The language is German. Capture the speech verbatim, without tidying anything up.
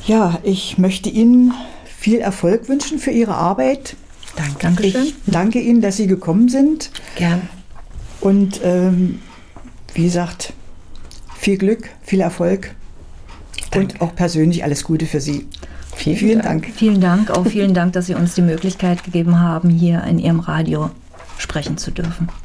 Ja, ich möchte Ihnen viel Erfolg wünschen für Ihre Arbeit. Danke. Dankeschön. Ich danke Ihnen, dass Sie gekommen sind. Gern. Und ähm, wie gesagt, viel Glück, viel Erfolg. Danke. Und auch persönlich alles Gute für Sie. Vielen, vielen Dank. Dank. Vielen Dank. Auch vielen Dank, dass Sie uns die Möglichkeit gegeben haben, hier in Ihrem Radio sprechen zu dürfen.